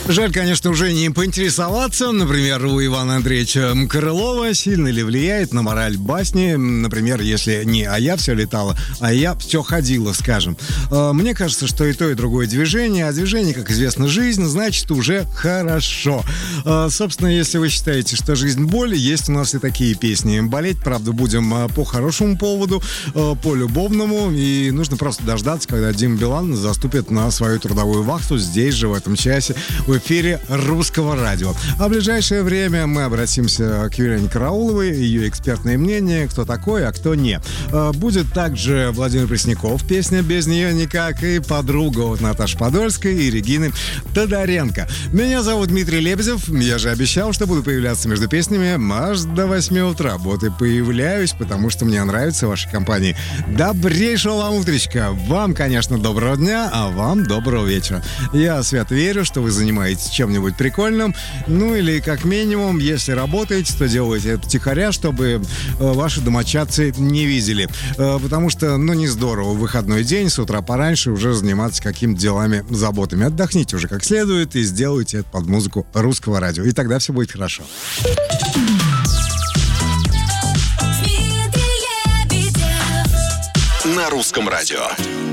Жаль, конечно, уже не поинтересоваться. Например, у Ивана Андреевича Крылова сильно ли влияет на мораль басни. Например, если не «а я все летала», а «я все ходила», скажем. Мне кажется, что и то, и другое движение. А движение, как известно, жизнь, значит, уже хорошо. Собственно, если вы считаете, что жизнь боль, есть у нас и такие песни. Болеть, правда, будем по хорошему поводу, по любовному. И нужно просто дождаться, когда Дима Билан заступит на свою трудовую вахту здесь же, в этом часе, в эфире Русского радио. А в ближайшее время мы обратимся к Юлиане Карауловой, ее экспертное мнение, кто такой, а кто не. Будет также Владимир Пресняков, песня «Без нее никак», и подруга от Наташи Подольской и Регины Тодоренко. Меня зовут Дмитрий Лебедев. Я же обещал, что буду появляться между песнями аж до 8 утра. Вот и появляюсь, потому что мне нравится ваша компания. Добрейшего вам утречка. Вам, конечно, доброго дня, а вам доброго вечера. Я свято верю, что вы занимаетесь чем-нибудь прикольным. Ну или, как минимум, если работаете, то делайте это втихаря, чтобы ваши домочадцы не видели. Потому что, не здорово в выходной день с утра пораньше уже заниматься какими-то делами, заботами. Отдохните уже как следует и сделайте это под музыку Русского радио. И тогда все будет хорошо. На Русском радио.